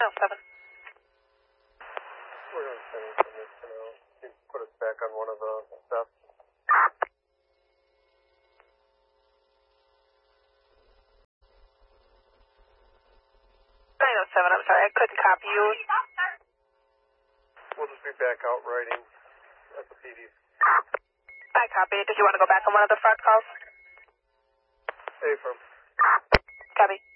7. We're going to send it from this for now. You can put us back on one of the steps. 907, I'm sorry, I couldn't copy you. We'll just be back out writing at the PD. I copy. Did you want to go back on one of the front calls? Affirm. Copy.